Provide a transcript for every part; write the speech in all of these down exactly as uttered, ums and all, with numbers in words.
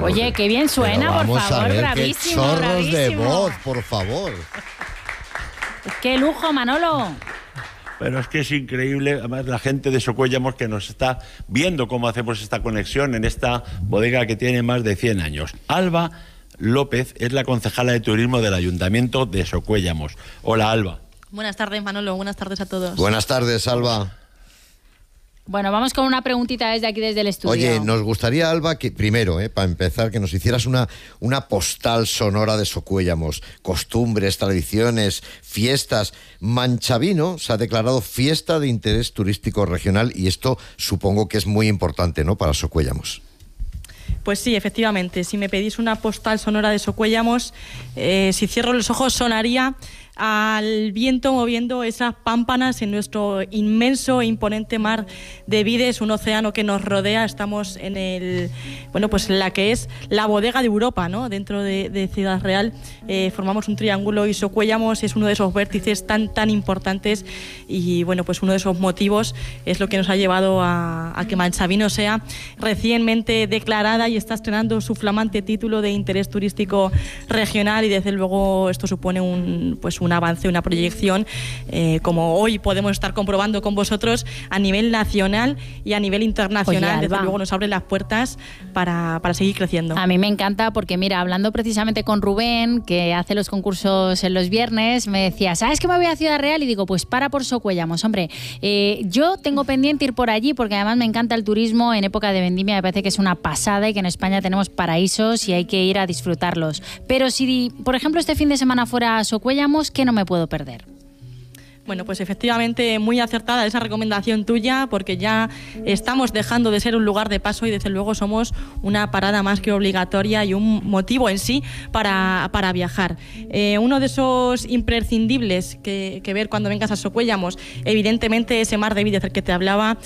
Oye, qué bien suena, por vamos favor, a ver, bravísimo, qué chorros bravísimo. de voz, por favor. Qué lujo, Manolo. Pero es que es increíble, además la gente de Socuéllamos que nos está viendo cómo hacemos esta conexión en esta bodega que tiene más de cien años. Alba López es la concejala de turismo del Ayuntamiento de Socuéllamos. Hola, Alba. Buenas tardes, Manolo. Buenas tardes a todos. Buenas tardes, Alba. Bueno, vamos con una preguntita desde aquí, desde el estudio. Oye, nos gustaría, Alba, que primero, eh, para empezar, que nos hicieras una, una postal sonora de Socuéllamos. Costumbres, tradiciones, fiestas. Manchavino se ha declarado fiesta de interés turístico regional y esto supongo que es muy importante, ¿no?, para Socuéllamos. Pues sí, efectivamente. Si me pedís una postal sonora de Socuéllamos, eh, si cierro los ojos sonaría al viento moviendo esas pámpanas en nuestro inmenso e imponente mar de Vides, un océano que nos rodea. Estamos en el, bueno, pues la que es la bodega de Europa, ¿no? Dentro de, de Ciudad Real eh, formamos un triángulo y Socuéllamos es uno de esos vértices tan tan importantes y bueno, pues uno de esos motivos es lo que nos ha llevado a, a que Manchavino sea recientemente declarada y está estrenando su flamante título de interés turístico regional y desde luego esto supone un pues un avance, una proyección, eh, como hoy podemos estar comprobando con vosotros a nivel nacional y a nivel internacional. Oye, desde luego nos abre las puertas para, para seguir creciendo. A mí me encanta porque, mira, hablando precisamente con Rubén, que hace los concursos en los viernes, me decía, ¿sabes que me voy a Ciudad Real? Y digo, pues para por Socuéllamos. Hombre, eh, yo tengo pendiente ir por allí porque además me encanta el turismo en época de vendimia, me parece que es una pasada y que en España tenemos paraísos y hay que ir a disfrutarlos. Pero si, por ejemplo, este fin de semana fuera a Socuéllamos, ¿qué no me puedo perder? Bueno, pues efectivamente muy acertada esa recomendación tuya porque ya estamos dejando de ser un lugar de paso y desde luego somos una parada más que obligatoria y un motivo en sí para, para viajar. Eh, uno de esos imprescindibles que, que ver cuando vengas a Socuéllamos, evidentemente ese mar de Vides del que te hablaba,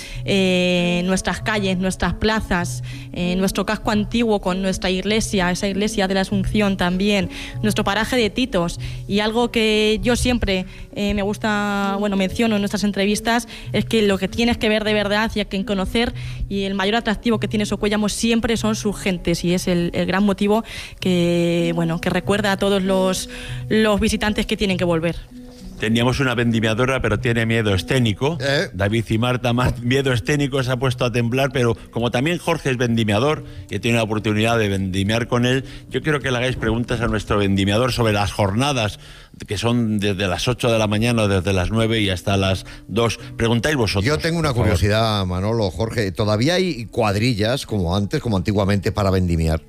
eh, nuestras calles, nuestras plazas, eh, nuestro casco antiguo con nuestra iglesia, esa iglesia de la Asunción también, nuestro paraje de Titos y algo que yo siempre eh, me gusta bueno, menciono en nuestras entrevistas, es que lo que tienes que ver de verdad y que conocer y el mayor atractivo que tiene Socuéllamos siempre son sus gentes y es el, el gran motivo que, bueno, que recuerda a todos los, los visitantes que tienen que volver. Teníamos una vendimiadora, pero tiene miedo escénico. ¿Eh? David y Marta, más miedo escénico, se ha puesto a temblar, pero como también Jorge es vendimiador y tiene la oportunidad de vendimiar con él, yo quiero que le hagáis preguntas a nuestro vendimiador sobre las jornadas, que son desde las ocho de la mañana, desde las nueve y hasta las dos. Preguntáis vosotros. Yo tengo una curiosidad, Manolo, Jorge. ¿Todavía hay cuadrillas, como antes, como antiguamente, para vendimiar?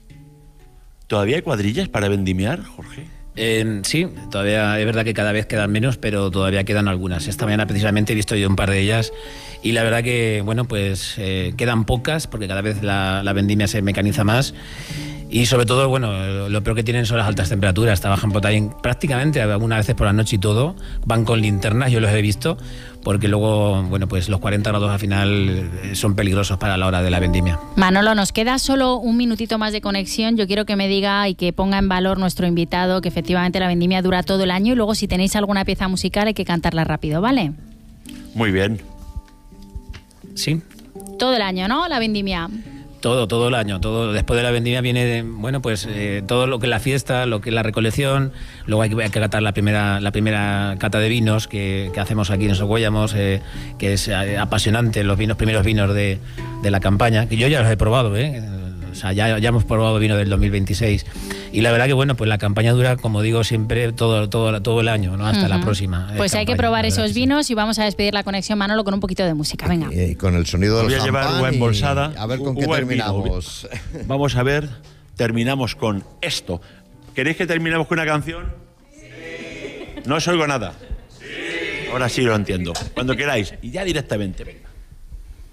¿Todavía hay cuadrillas para vendimiar, Jorge? Eh, sí, todavía es verdad que cada vez quedan menos, pero todavía quedan algunas. Esta mañana precisamente he visto yo un par de ellas y la verdad que, bueno, pues eh, quedan pocas porque cada vez la, la vendimia se mecaniza más y sobre todo, bueno, lo peor que tienen son las altas temperaturas. Trabajan por ahí prácticamente algunas veces por la noche y todo, van con linternas, yo los he visto, porque luego, bueno, pues los cuarenta grados al final son peligrosos para la hora de la vendimia. Manolo, nos queda solo un minutito más de conexión. Yo quiero que me diga y que ponga en valor nuestro invitado que efectivamente la vendimia dura todo el año y luego si tenéis alguna pieza musical hay que cantarla rápido, ¿vale? Muy bien. Sí. Todo el año, ¿no? La vendimia. Todo, todo el año, todo. Después de la vendimia viene, bueno, pues eh, todo lo que es la fiesta, lo que es la recolección. Luego hay que, hay que catar la primera, la primera cata de vinos que, que hacemos aquí en Socuéllamos, eh, que es eh, apasionante, los vinos, primeros vinos de, de la campaña, que yo ya los he probado, ¿eh? O sea, ya, ya hemos probado vino del dos mil veintiséis. Y la verdad que, bueno, pues la campaña dura, como digo, siempre todo, todo, todo el año, ¿no? Hasta uh-huh. la próxima. Pues campaña, hay que probar esos sí. vinos y vamos a despedir la conexión, Manolo, con un poquito de música. Venga. Y con el sonido del Voy a champán llevar uva embolsada. A ver con qué uva terminamos. Vamos a ver, terminamos con esto. ¿Queréis que terminemos con una canción? Sí. No os oigo nada. Sí. Ahora sí lo entiendo. Cuando queráis. Y ya directamente, venga.